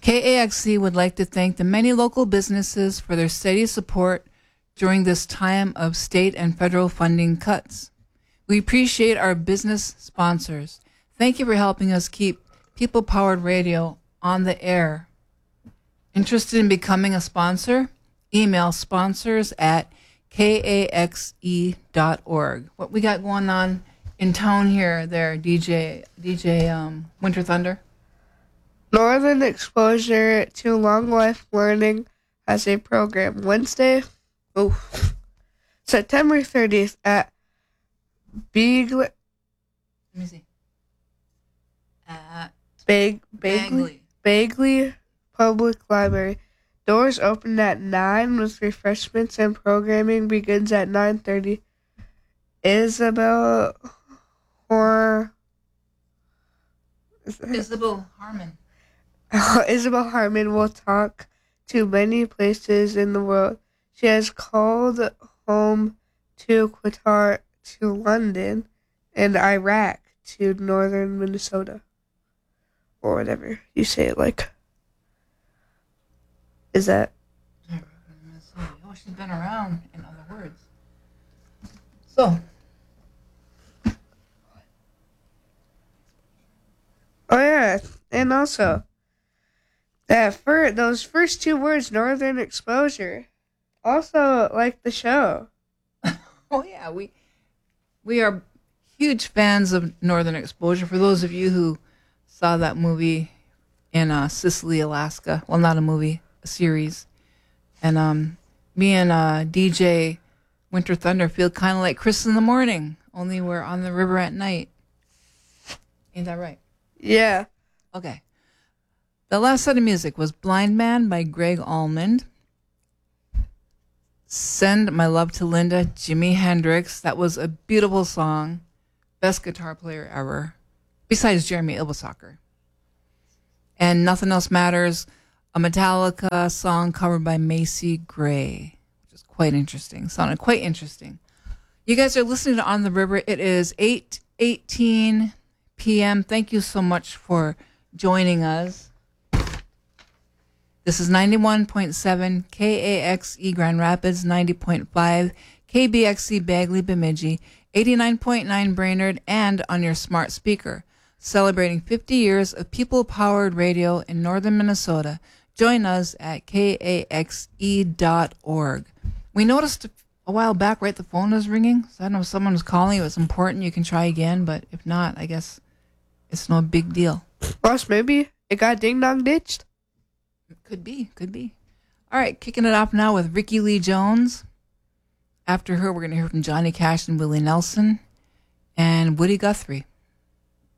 KAXC would like to thank the many local businesses for their steady support during this time of state and federal funding cuts. We appreciate our business sponsors. Thank you for helping us keep people-powered radio on the air. Interested in becoming a sponsor? Email sponsors@kaxe.org. What we got going on in town here there, DJ Winter Thunder? Northern Exposure to Long Life Learning has a program Wednesday, September 30th at Bagley Public Library. Doors open at 9 with refreshments and programming begins at 9:30. Isabel Harmon will talk to many places in the world. She has called home to Qatar, to London, and Iraq, to northern Minnesota. Or whatever you say it like. Is that? Oh, she's been around, in other words. So. Oh, yeah. And also, those first two words, Northern Exposure, also like the show. Oh, yeah. We are huge fans of Northern Exposure. For those of you who saw that movie in Sicily, Alaska. Well, not a movie, a series. And me and DJ Winter Thunder feel kind of like Chris in the morning, only we're on the river at night. Ain't that right? Yeah. Okay. The last set of music was Blind Man by Greg Almond. Send My Love to Linda, Jimi Hendrix. That was a beautiful song. Best guitar player ever, besides Jeremy Ilbesacker. And Nothing Else Matters, a Metallica song covered by Macy Gray, which is quite interesting. Sounded quite interesting. You guys are listening to On the River. It is 8:18 p.m. Thank you so much for joining us. This is 91.7 KAXE Grand Rapids, 90.5 KBXE Bagley Bemidji, 89.9 Brainerd, and on your smart speaker. Celebrating 50 years of people-powered radio in northern Minnesota. Join us at kaxe.org. We noticed a while back, right, the phone was ringing. So I don't know if someone was calling. It was important. You can try again, but if not, I guess it's no big deal. Plus, maybe it got ding-dong ditched. Could be. All right, kicking it off now with Ricky Lee Jones. After her, we're going to hear from Johnny Cash and Willie Nelson and Woody Guthrie.